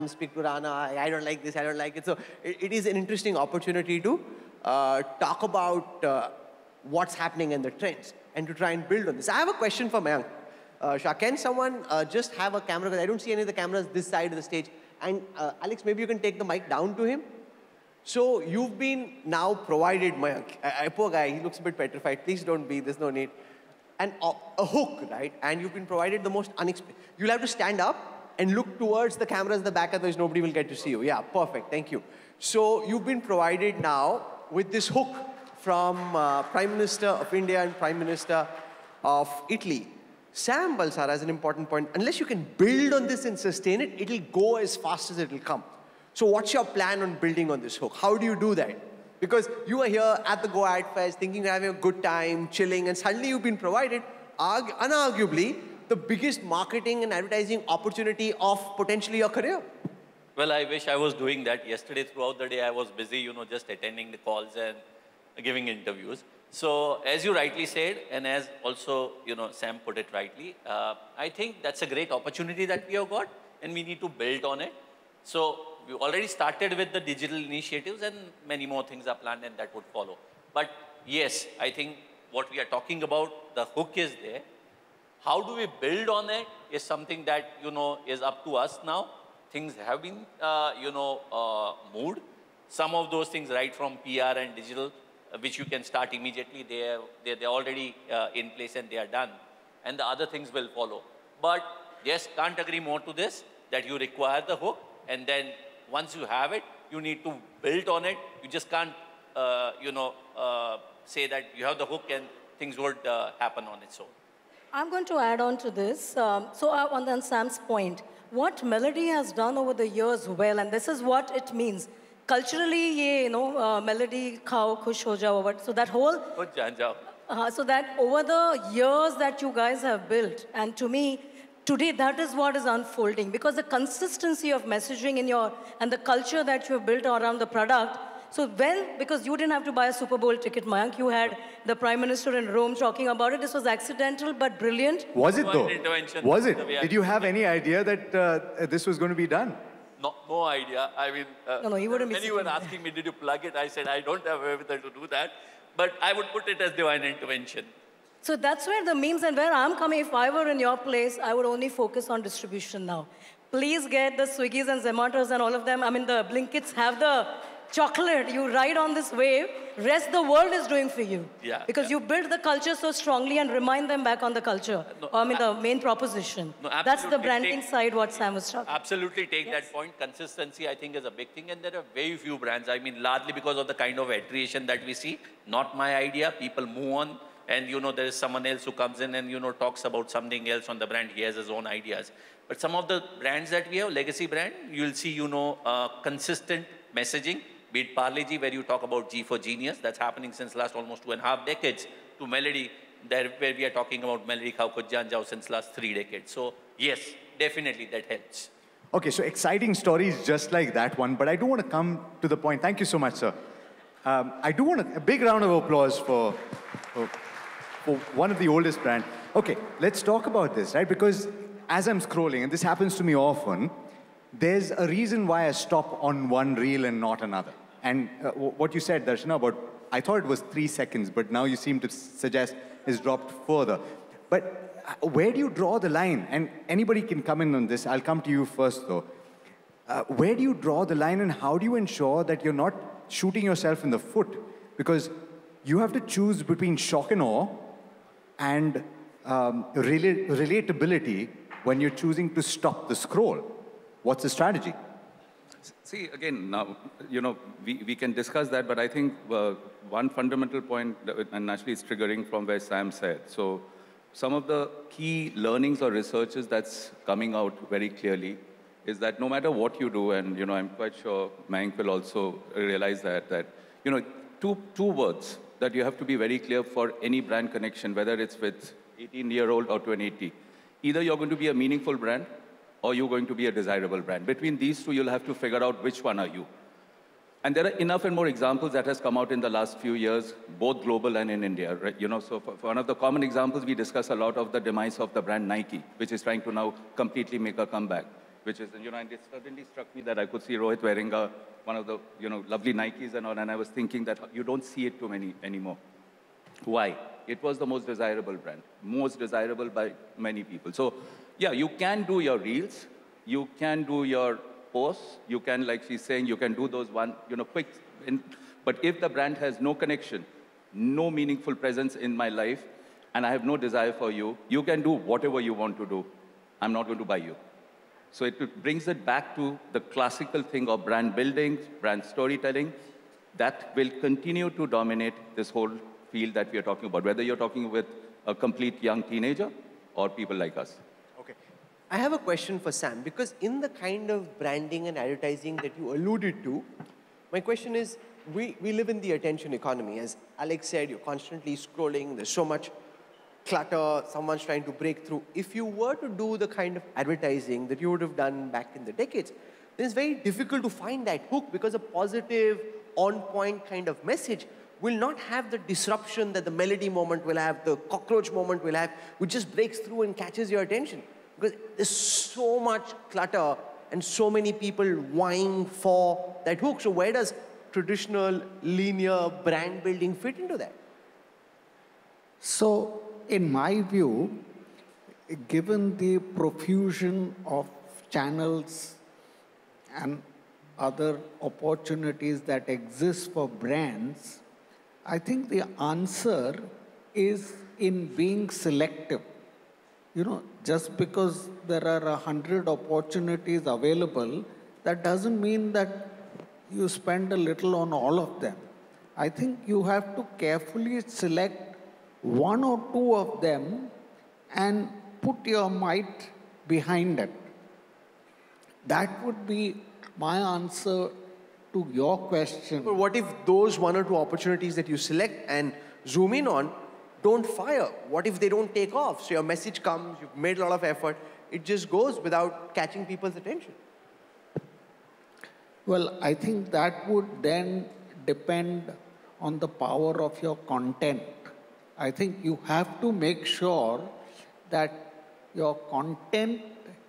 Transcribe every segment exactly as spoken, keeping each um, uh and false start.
speak to Rana, I, I don't like this, I don't like it. So it, it is an interesting opportunity to uh, talk about uh, what's happening in the trends and to try and build on this. I have a question for Mayank. Uh, Shah, can someone uh, just have a camera, because I don't see any of the cameras this side of the stage. And uh, Alex, maybe you can take the mic down to him. So you've been now provided, Mayank. I, I, poor guy, he looks a bit petrified. Please don't be, there's no need. And a, a hook, right? And you've been provided the most unexpected. You'll have to stand up and look towards the cameras in the back, otherwise nobody will get to see you. Yeah, perfect, thank you. So you've been provided now with this hook from uh, Prime Minister of India and Prime Minister of Italy. Sam Balsara has an important point. Unless you can build on this and sustain it, it'll go as fast as it'll come. So what's your plan on building on this hook? How do you do that? Because you are here at the Goa Ad Fest thinking you're having a good time, chilling, and suddenly you've been provided, unarguably, the biggest marketing and advertising opportunity of potentially your career. Well, I wish I was doing that. Yesterday, throughout the day, I was busy, you know, just attending the calls and giving interviews. So, as you rightly said, and as also, you know, Sam put it rightly, uh, I think that's a great opportunity that we have got, and we need to build on it. So, we already started with the digital initiatives, and many more things are planned, and that would follow. But yes, I think what we are talking about, the hook is there. How do we build on it is something that, you know, is up to us now. Things have been, uh, you know, uh, moved. Some of those things, right from P R and digital, uh, which you can start immediately, they are, they're, they're already uh, in place and they are done. And the other things will follow. But yes, can't agree more to this, that you require the hook. And then once you have it, you need to build on it. You just can't, uh, you know, uh, say that you have the hook and things would uh, happen on its own. I'm going to add on to this. Um, so uh, on, on Sam's point, what Melody has done over the years well, and this is what it means. Culturally, ye, you know, uh, Melody, khao, khush ho jao, what, so that whole... Uh, so that over the years that you guys have built, and to me, today that is what is unfolding, because the consistency of messaging in your, and the culture that you have built around the product. So when, because you didn't have to buy a Super Bowl ticket, Mayank, you had the Prime Minister in Rome talking about it. This was accidental but brilliant. Was it though? Was it? Did you have any idea that uh, this was going to be done? No, no idea. I mean, uh, no, no, you wouldn't when you were asking me, did you plug it? I said, I don't have wherewithal to do that. But I would put it as divine intervention. So that's where the memes and where I'm coming, if I were in your place, I would only focus on distribution now. Please get the Swiggies and Zomatos and all of them. I mean, the Blinkits have the chocolate. You ride on this wave. Rest the world is doing for you. Yeah. Because yeah. you build the culture so strongly and remind them back on the culture. No, I mean, the main proposition. No, That's the branding take, side what Sam was talking. Absolutely take yes. that point. Consistency, I think, is a big thing. And there are very few brands. I mean, largely because of the kind of iteration that we see. Not my idea. People move on. And, you know, there is someone else who comes in and, you know, talks about something else on the brand. He has his own ideas. But some of the brands that we have, legacy brand, you'll see, you know, uh, consistent messaging. Be it Parle-G, where you talk about G for genius. That's happening since last almost two and a half decades. To Melody, there, where we are talking about Melody Khao Kuch Jaan Jao since last three decades. So, yes, definitely that helps. Okay, so exciting stories just like that one. But I do want to come to the point. Thank you so much, sir. Um, I do want a, a big round of applause for... for for one of the oldest brands. Okay, let's talk about this, right? Because as I'm scrolling, and this happens to me often, there's a reason why I stop on one reel and not another. And uh, what you said, Darshana, about, I thought it was three seconds, but now you seem to suggest is dropped further. But uh, where do you draw the line? And anybody can come in on this. I'll come to you first, though. Uh, where do you draw the line, and how do you ensure that you're not shooting yourself in the foot? Because you have to choose between shock and awe and um, rela relatability when you're choosing to stop the scroll. What's the strategy? See, again, now, you know, we, we can discuss that, but I think uh, one fundamental point, and actually it's triggering from where Sam said. So some of the key learnings or researches that's coming out very clearly is that no matter what you do, and, you know, I'm quite sure Mayank will also realize that, that, you know, two, two words that you have to be very clear for any brand connection, whether it's with eighteen-year-old or to an eighty. Either you're going to be a meaningful brand or you're going to be a desirable brand. Between these two, you'll have to figure out which one are you. And there are enough and more examples that has come out in the last few years, both global and in India. Right? You know, so for, for one of the common examples, we discuss a lot of the demise of the brand Nike, which is trying to now completely make a comeback. which is, you know, and it suddenly struck me that I could see Rohit wearing a, one of the, you know, lovely Nikes and all, and I was thinking that you don't see it too many anymore. Why? It was the most desirable brand, most desirable by many people. So, yeah, you can do your reels, you can do your posts, you can, like she's saying, you can do those one, you know, quick. In, but if the brand has no connection, no meaningful presence in my life, and I have no desire for you, you can do whatever you want to do. I'm not going to buy you. So it brings it back to the classical thing of brand building, brand storytelling, that will continue to dominate this whole field that we are talking about, whether you're talking with a complete young teenager or people like us. Okay. I have a question for Sam, because in the kind of branding and advertising that you alluded to, my question is, we, we live in the attention economy. As Alex said, you're constantly scrolling, there's so much clutter, someone's trying to break through. If you were to do the kind of advertising that you would have done back in the decades, then it's very difficult to find that hook, because a positive, on-point kind of message will not have the disruption that the melody moment will have, the cockroach moment will have, which just breaks through and catches your attention. Because there's so much clutter and so many people vying for that hook. So where does traditional linear brand building fit into that? So, in my view, given the profusion of channels and other opportunities that exist for brands, I think the answer is in being selective. You know, just because there are a hundred opportunities available, that doesn't mean that you spend a little on all of them. I think you have to carefully select one or two of them and put your might behind it. That would be my answer to your question. But what if those one or two opportunities that you select and zoom in on don't fire? What if they don't take off? So your message comes, you've made a lot of effort, it just goes without catching people's attention. Well, I think that would then depend on the power of your content. I think you have to make sure that your content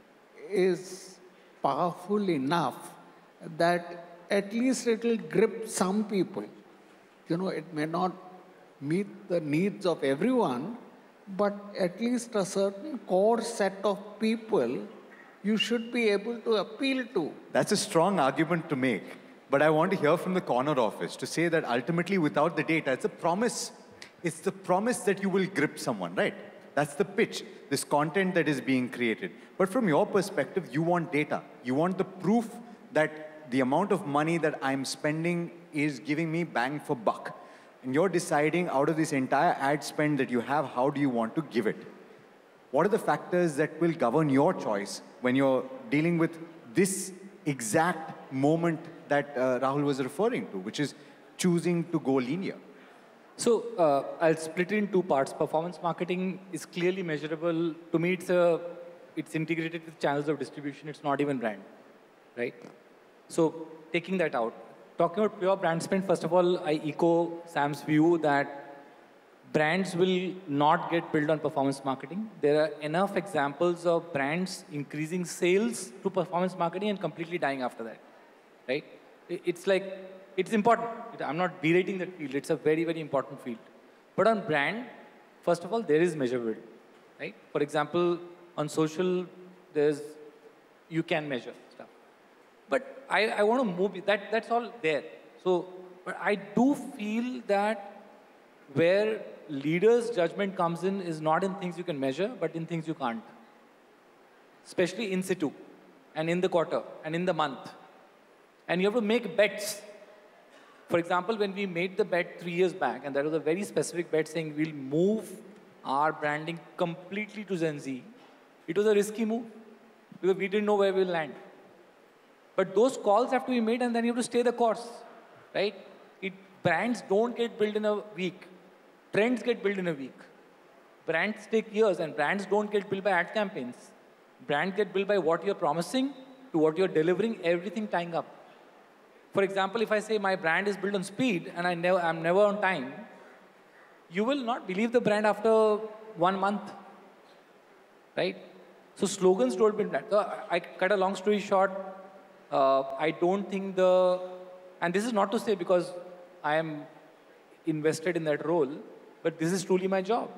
is powerful enough that at least it will grip some people. You know, it may not meet the needs of everyone, but at least a certain core set of people you should be able to appeal to. That's a strong argument to make. But I want to hear from the corner office to say that ultimately without the data, it's a promise. It's the promise that you will grip someone, right? That's the pitch, this content that is being created. But from your perspective, you want data. You want the proof that the amount of money that I'm spending is giving me bang for buck. And you're deciding out of this entire ad spend that you have, how do you want to give it? What are the factors that will govern your choice when you're dealing with this exact moment that uh, Rahul was referring to, which is choosing to go linear? So uh, I'll split it in two parts. Performance marketing is clearly measurable. To me, it's, a, it's integrated with channels of distribution. It's not even brand, right? So taking that out, talking about pure brand spend, first of all, I echo Sam's view that brands will not get built on performance marketing. There are enough examples of brands increasing sales through performance marketing and completely dying after that, right? It's like, it's important. I'm not berating that field. It's a very, very important field. But on brand, first of all, there is measurability, right? For example, on social, there's, you can measure stuff. But I, I want to move, that, that's all there. So, but I do feel that where leaders' judgment comes in is not in things you can measure, but in things you can't. Especially in situ, and in the quarter, and in the month. And you have to make bets. For example, when we made the bet three years back, and that was a very specific bet saying we'll move our branding completely to Gen Z, it was a risky move because we didn't know where we'll land. But those calls have to be made and then you have to stay the course, right? It, brands don't get built in a week. Trends get built in a week. Brands take years and brands don't get built by ad campaigns. Brands get built by what you're promising to what you're delivering, everything tying up. For example, if I say my brand is built on speed and I never, I'm never on time, you will not believe the brand after one month, right? So slogans don't build brand. So I I cut a long story short. Uh, I don't think the, and this is not to say because I am invested in that role, but this is truly my job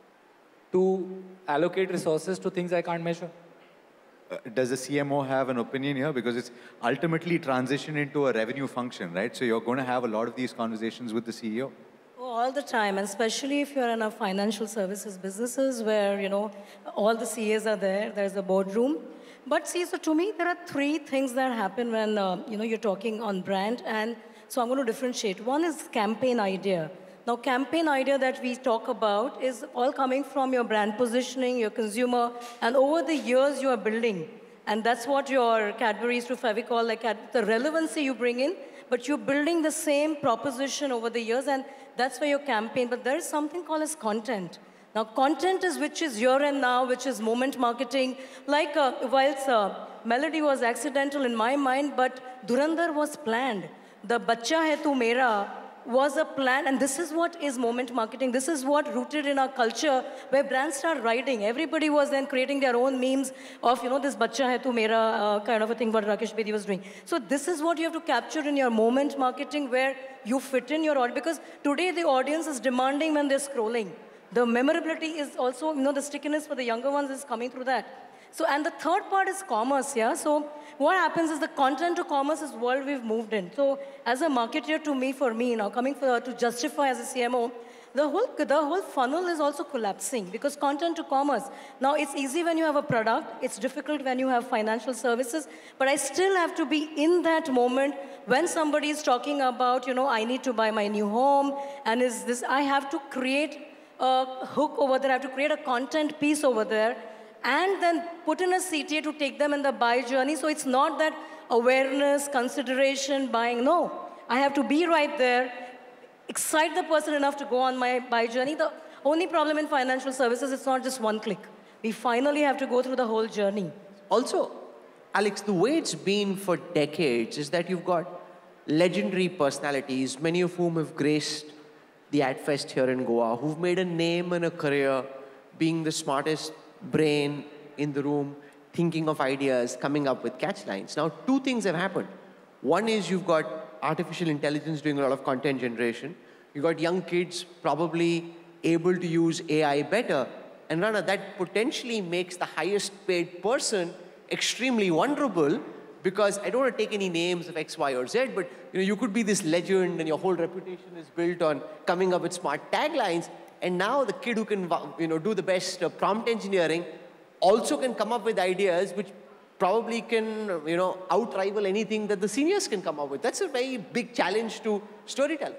to allocate resources to things I can't measure. Uh, does the C M O have an opinion here? Because it's ultimately transitioned into a revenue function, right? So you're going to have a lot of these conversations with the C E O. Oh, all the time, and especially if you're in a financial services businesses where, you know, all the C As are there, there's a boardroom. But see, so to me, there are three things that happen when, uh, you know, you're talking on brand. And so I'm going to differentiate. One is campaign idea. Now, campaign idea that we talk about is all coming from your brand positioning, your consumer, and over the years you are building. And that's what your Cadbury's to Fevicol, like at the relevancy you bring in, but you're building the same proposition over the years, and that's where your campaign. But there is something called as content. Now, content is which is here and now, which is moment marketing. Like, uh, whilst uh, Melody was accidental in my mind, but Dhurandhar was planned. The Bachcha Hai Tu Mera was a plan, and this is what is moment marketing. This is what rooted in our culture, where brands start writing. Everybody was then creating their own memes of, you know, this Bachcha Hai Tu Mera uh, kind of a thing what Rakesh Bedi was doing. So this is what you have to capture in your moment marketing, where you fit in your audience. Because today the audience is demanding when they're scrolling. The memorability is also, you know, the stickiness for the younger ones is coming through that. So, and the third part is commerce, yeah? So what happens is the content to commerce is world we've moved in. So as a marketer, to me, for me, now coming for, to justify as a C M O, the whole, the whole funnel is also collapsing because content to commerce. Now it's easy when you have a product, it's difficult when you have financial services, but I still have to be in that moment when somebody is talking about, you know, I need to buy my new home, and is this, I have to create a hook over there, I have to create a content piece over there, and then put in a C T A to take them in the buy journey. So it's not that awareness, consideration, buying. No, I have to be right there, excite the person enough to go on my buy journey. The only problem in financial services, it's not just one click. We finally have to go through the whole journey. Also, Alex, the way it's been for decades is that you've got legendary personalities, many of whom have graced the AdFest here in Goa, who've made a name and a career being the smartest brain in the room, thinking of ideas, coming up with catchlines. Now, two things have happened. One is you've got artificial intelligence doing a lot of content generation. You've got young kids probably able to use A I better. And Rana, that potentially makes the highest paid person extremely vulnerable, because I don't want to take any names of X, Y, or Z, but you know, you could be this legend and your whole reputation is built on coming up with smart taglines. And now the kid who can, you know, do the best uh, prompt engineering also can come up with ideas which probably can, you know, outrival anything that the seniors can come up with. That's a very big challenge to storytelling.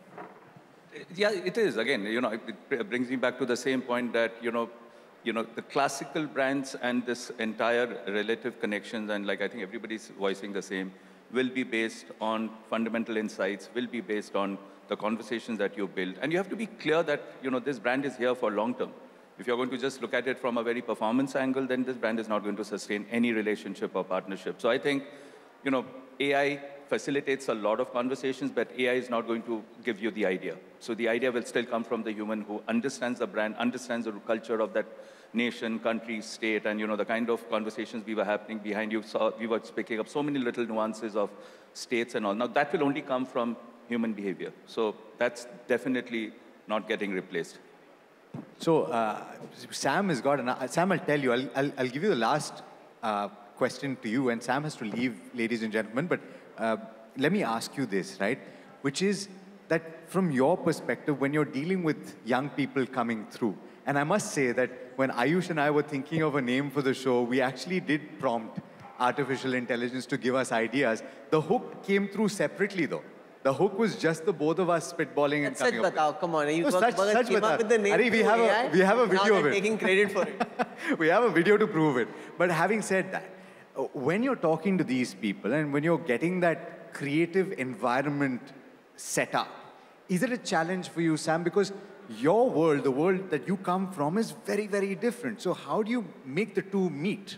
Yeah, it is. Again, you know, it brings me back to the same point that, you know, you know, the classical brands and this entire relative connections, and like I think everybody's voicing the same, will be based on fundamental insights, will be based on the conversations that you build. And you have to be clear that, you know, this brand is here for long term. If you're going to just look at it from a very performance angle, then this brand is not going to sustain any relationship or partnership. So I think, you know, A I facilitates a lot of conversations, but A I is not going to give you the idea. So the idea will still come from the human who understands the brand, understands the culture of that nation, country, state, and you know the kind of conversations we were happening behind you. Saw we were picking up so many little nuances of states and all. Now that will only come from human behavior. So that's definitely not getting replaced. So uh, Sam has got an. Uh, Sam, I'll tell you. I'll, I'll, I'll give you the last uh, question to you, and Sam has to leave, ladies and gentlemen. But uh, let me ask you this, right? Which is that from your perspective, when you're dealing with young people coming through, and I must say that when Ayush and I were thinking of a name for the show, we actually did prompt artificial intelligence to give us ideas. The hook came through separately, though. The hook was just the both of us spitballing and That's coming such up batao, come on. You No, work- such- work- such came up batao. with the name Arey, we through have a- A I, we have a now video they're of it. taking credit for it. We have a video to prove it. But having said that, uh, when you're talking to these people and when you're getting that creative environment set up, is it a challenge for you, Sam? Because your world, the world that you come from, is very, very different. So how do you make the two meet?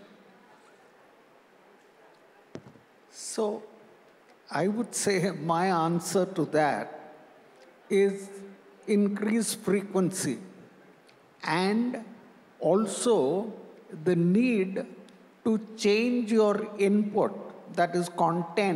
So I would say my answer to that is increased frequency and also the need to change your input, that is content,